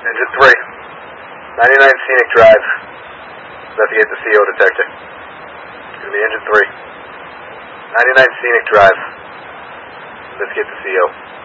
Engine 3. 99 Scenic Drive. Investigate the CO detector. It's going to be Engine 3. 99 Scenic Drive. Investigate the CO.